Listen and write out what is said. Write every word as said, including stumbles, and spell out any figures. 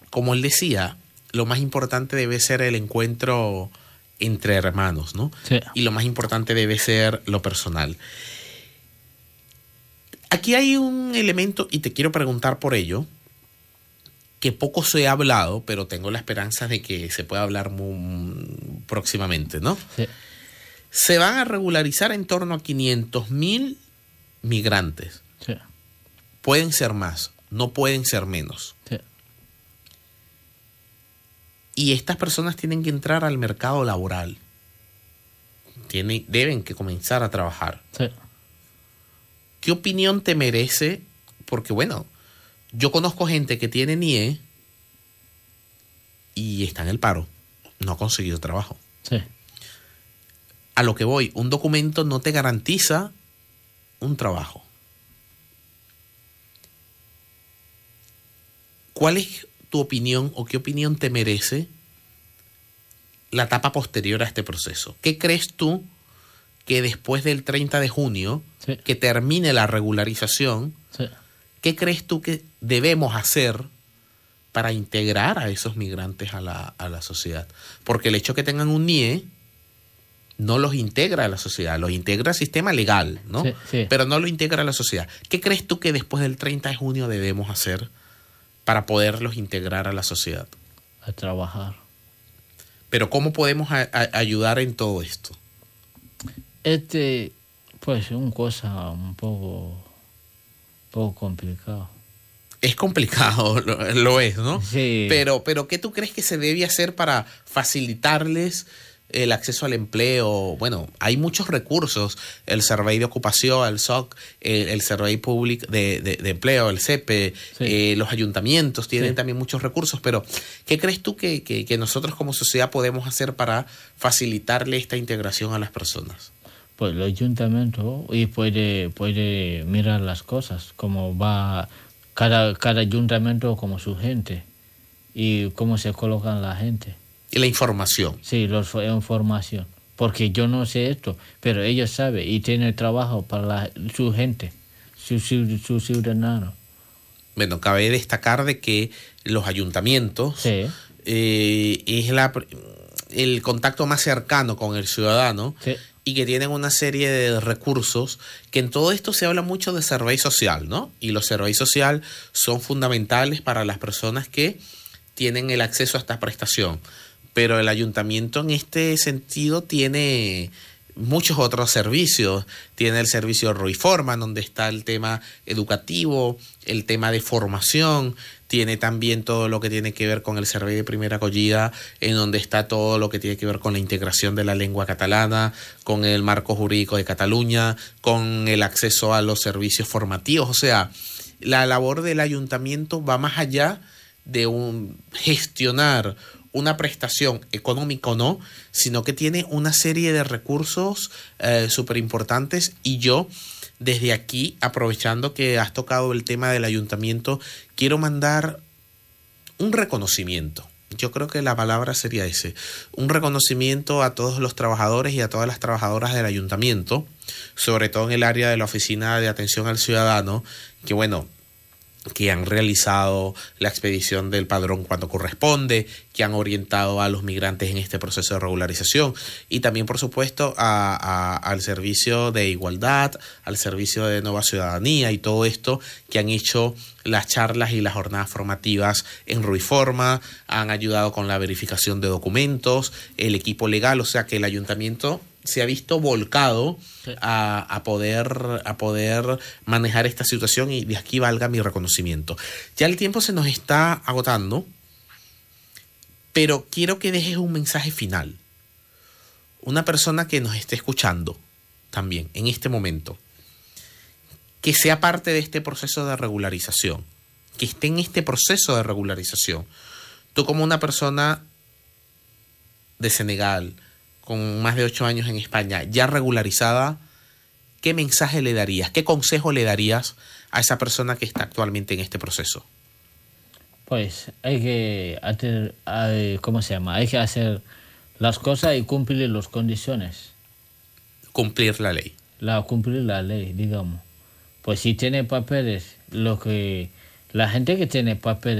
como él decía, lo más importante debe ser el encuentro entre hermanos, ¿no? Sí. Y lo más importante debe ser lo personal. Aquí hay un elemento, y te quiero preguntar por ello, que poco se ha hablado, pero tengo la esperanza de que se pueda hablar muy próximamente, ¿no? Sí. Se van a regularizar en torno a quinientos mil migrantes. Sí. Pueden ser más, no pueden ser menos. Sí. Y estas personas tienen que entrar al mercado laboral. Tienen, deben que comenzar a trabajar. Sí. ¿Qué opinión te merece? Porque, bueno, yo conozco gente que tiene N I E y está en el paro. No ha conseguido trabajo. Sí. A lo que voy, un documento no te garantiza un trabajo. ¿Cuál es tu opinión o qué opinión te merece la etapa posterior a este proceso? ¿Qué crees tú que después del treinta de junio, Sí. que termine la regularización, Sí. qué crees tú que debemos hacer para integrar a esos migrantes a la, a la sociedad? Porque el hecho de que tengan un N I E no los integra a la sociedad, los integra al sistema legal, ¿no? Sí, sí. Pero no lo integra a la sociedad. ¿Qué crees tú que después del treinta de junio debemos hacer para poderlos integrar a la sociedad? A trabajar. Pero ¿cómo podemos a, a, ayudar en todo esto? Este, pues, una cosa un poco, poco complicado. Es complicado, lo, lo es, ¿no? Sí. Pero, pero ¿qué tú crees que se debe hacer para facilitarles el acceso al empleo? Bueno, hay muchos recursos, el Servei d'Ocupació, el S O C, el, el Servei Públic de, de, de Empleo, el C E P E, Sí. eh, los ayuntamientos tienen Sí. también muchos recursos, pero ¿qué crees tú que, que, que nosotros como sociedad podemos hacer para facilitarle esta integración a las personas? Pues el ayuntamiento y puede, puede mirar las cosas, cómo va cada, cada ayuntamiento como su gente y cómo se colocan la gente. Y la información. Sí, los, información. Porque yo no sé esto, pero ellos saben y tienen trabajo para la, su gente, su, su, su ciudadano. Bueno, cabe destacar de que los ayuntamientos Sí. eh, es la, el contacto más cercano con el ciudadano. Sí. Y que tienen una serie de recursos, que en todo esto se habla mucho de servei social, ¿no? Y los serveis social son fundamentales para las personas que tienen el acceso a esta prestación. Pero el ayuntamiento en este sentido tiene muchos otros servicios. Tiene el servicio Ruiforma, donde está el tema educativo, el tema de formación. Tiene también todo lo que tiene que ver con el Servei de Primera Acollida, en donde está todo lo que tiene que ver con la integración de la lengua catalana, con el marco jurídico de Cataluña, con el acceso a los servicios formativos. O sea, la labor del ayuntamiento va más allá de un gestionar una prestación económica o no, sino que tiene una serie de recursos eh, súper importantes. Y yo, desde aquí, aprovechando que has tocado el tema del ayuntamiento, quiero mandar un reconocimiento. Yo creo que la palabra sería ese. Un reconocimiento a todos los trabajadores y a todas las trabajadoras del ayuntamiento, sobre todo en el área de la Oficina de Atención al Ciudadano, que bueno, que han realizado la expedición del padrón cuando corresponde, que han orientado a los migrantes en este proceso de regularización, y también, por supuesto, a, a, al servicio de igualdad, al servicio de nueva ciudadanía y todo esto, que han hecho las charlas y las jornadas formativas en Ruiforma, han ayudado con la verificación de documentos, el equipo legal. O sea que el ayuntamiento se ha visto volcado a, a, poder, a poder manejar esta situación, y de aquí valga mi reconocimiento. Ya el tiempo se nos está agotando, pero quiero que dejes un mensaje final. Una persona que nos esté escuchando también en este momento, que sea parte de este proceso de regularización, que esté en este proceso de regularización. Tú, como una persona de Senegal, con más de ocho años en España, ya regularizada, ¿qué mensaje le darías? ¿Qué consejo le darías a esa persona que está actualmente en este proceso? Pues hay que hacer, ¿cómo se llama? Hay que hacer las cosas y cumplir las condiciones. Cumplir la ley. La, cumplir la ley, digamos. Pues si tiene papeles, lo que la gente que tiene papeles